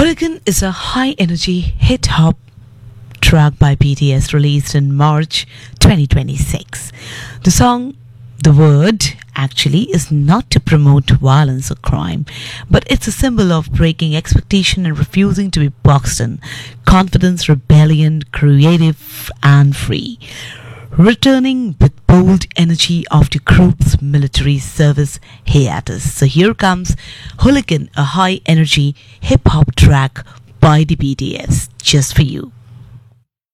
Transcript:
Hooligan is a high energy hip hop track by BTS released in March 2026. The song, the word actually is not to promote violence or crime, but it's a symbol of breaking expectation and refusing to be boxed in. Confidence, rebellion, creative and free. Returning with bold energy after group's military service hiatus. So here comes Hooligan, a high energy hip hop track by the BTS, just for you.